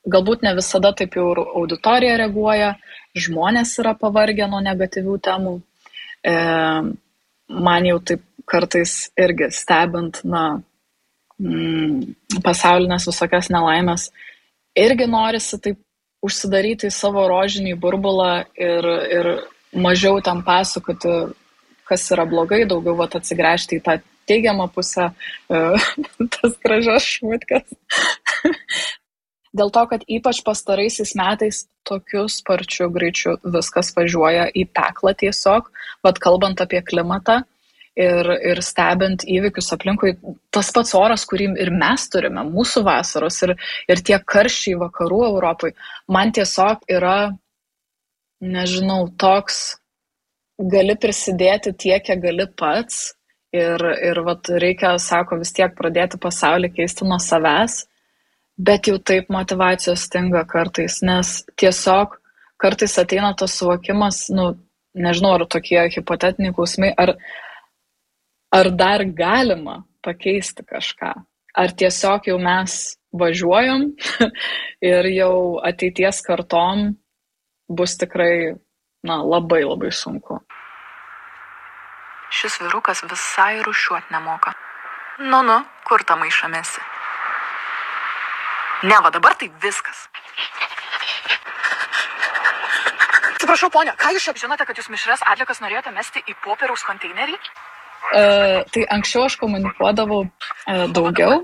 galbūt ne visada taip jau ir auditorija reaguoja, žmonės yra pavargę nuo negatyvių temų. Man jau taip kartais irgi stebint, pasaulinės visokias nelaimės, irgi norisi taip užsidaryti į savo rožinį burbulą ir mažiau tam pasakoti, kas yra blogai, daugiau atsigręžti į tą teigiamą pusę, tas gražias šmutkas. Dėl to, kad ypač pastaraisiais metais tokiu sparčiu greičiu viskas važiuoja į peklą tiesiog, kalbant apie klimatą ir stebint įvykius aplinkui, tas pats oras, kurį ir mes turime, mūsų vasaros ir tie karščiai vakarų Europai, man tiesiog yra, nežinau, toks, gali prisidėti tiek, kiek gali pats ir reikia, sako, vis tiek pradėti pasaulį keisti nuo savęs, bet jau taip motyvacijos stinga kartais, nes tiesiog kartais ateina tas suvokimas, nežinau, ar tokie hipotetiniai klausimai, ar dar galima pakeisti kažką, ar tiesiog jau mes važiuojam ir jau ateities kartom bus tikrai, labai labai sunku. Šis vyrukas visai rūšiuot nemoka. Kur tą maišą mesi? Ne, va dabar tai viskas. Atsiprašau, ponia, ką jūs šiaip žinote, kad jūs mišrias atliekas norėjote mesti į popieriaus konteinerį? Tai anksčiau aš komunikuodavau daugiau,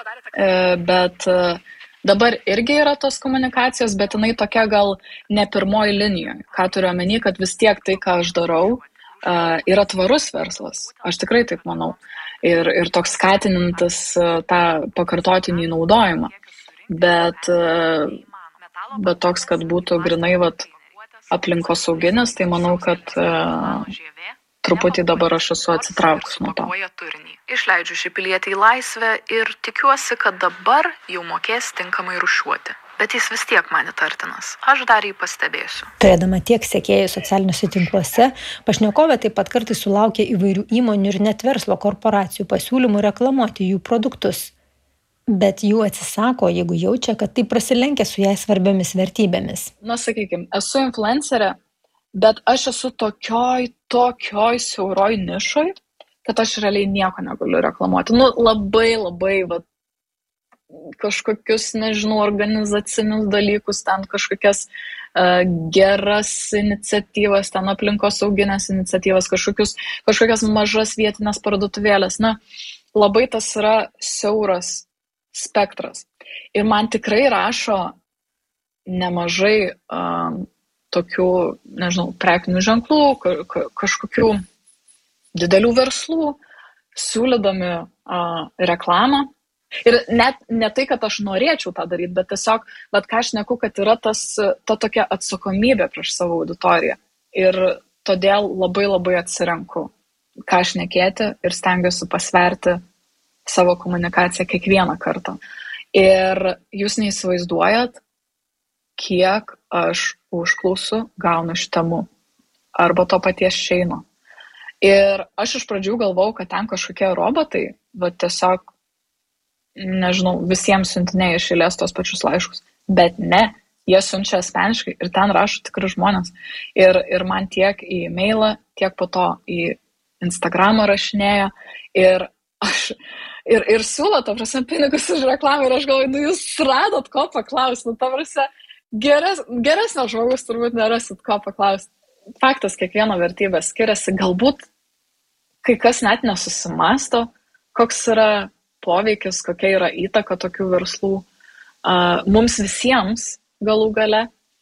bet dabar irgi yra tos komunikacijos, bet jinai tokia gal ne pirmoji linijoje. Ką turiu omeny, kad vis tiek tai, ką aš darau, yra tvarus verslas. Aš tikrai taip manau. Ir toks skatinantis tą pakartotinį naudojimą. Bet toks, kad būtų grinai aplinkosauginis, tai manau, kad truputį dabar aš esu atsitraukus nuo to. Išleidžiu šį pilietį į laisvę ir tikiuosi, kad dabar jau mokės tinkamai rūšiuoti. Bet jis vis tiek man įtartinas. Aš dar jį pastebėsiu. Turėdama tiek sekėjų socialiniuose tinkluose, pašnekovė taip pat kartais sulaukia įvairių įmonių ir net verslo korporacijų pasiūlymų reklamuoti jų produktus. Bet jų atsisako, jeigu jaučia, kad tai prasilenkia su jai svarbiomis vertybėmis. Sakykime, esu influencerė, bet aš esu tokioj siauroj nišoj, kad aš realiai nieko negaliu reklamuoti. Labai kažkokius, nežinau, organizacinius dalykus, ten kažkokias geras iniciatyvas, ten aplinkosauginės iniciatyvas, kažkokias mažas vietinės parduotuvėlės. Labai tas yra siauras spektras. Ir man tikrai rašo nemažai tokių, nežinau, prekinių ženklų, kažkokių didelių verslų, siūlydami reklamą. Ir net ne tai, kad aš norėčiau tą daryti, bet tiesiog, ką aš neku, kad yra ta tokia atsakomybė prieš savo auditoriją. Ir todėl labai atsirenku, ką šnekėti ir stengiuosi pasverti savo komunikaciją kiekvieną kartą. Ir jūs neįsivaizduojat, kiek aš užklausų gaunu iš temų arba to paties Šeino. Ir aš iš pradžių galvojau, kad ten kažkokie robotai, tiesiog, nežinau, visiems siuntinėja iš eilės tos pačius laiškus. Bet ne, jie siunčia asmeniškai ir ten rašo tikri žmonės. Ir man tiek į e-mailą, tiek po to į Instagramą rašinėjo. Ir aš ir siūlo, pinigus už reklamą. Ir aš galvoju, jūs radot ko paklausti. Geresnio žmogus turbūt nerasit ko paklausti. Faktas, kiekvieno vertybė skiriasi. Galbūt kai kas net nesusimasto, koks yra poveikis, kokia yra įtaka tokių verslų mums visiems galų gale,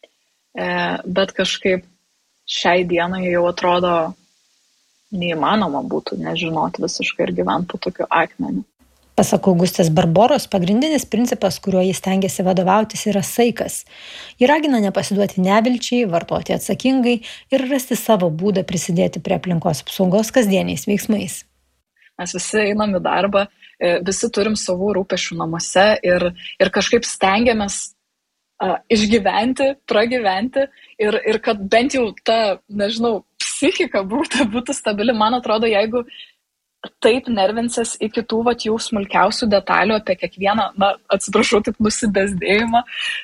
bet kažkaip šiai dienai jau atrodo neįmanoma būtų nežinoti visiškai ir gyventi po tokiu akmeniu. Pasak Augustės Barboros, pagrindinis principas, kuriuo jis stengiasi vadovautis, yra saikas. Ji ragina nepasiduoti nevilčiai, vartoti atsakingai ir rasti savo būdą prisidėti prie aplinkos apsaugos kasdieniais veiksmais. Mes visi einam į darbą, visi turim savų rūpesčių namuose ir kažkaip stengiamės išgyventi, pragyventi ir kad bent jau ta, nežinau, psichika būtų stabili. Man atrodo, jeigu taip nervinsies iki tų jau smulkiausių detalių apie kiekvieną, atsiprašau, taip nusibezdėjimą,